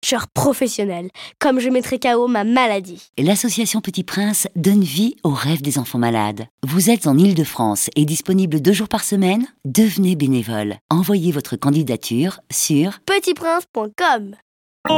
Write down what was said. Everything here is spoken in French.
catcheur professionnel, comme je mettrai KO ma maladie. L'association Petit Prince donne vie aux rêves des enfants malades. Vous êtes en Île-de-France et disponible 2 jours par semaine? Devenez bénévole. Envoyez votre candidature sur petitprince.com.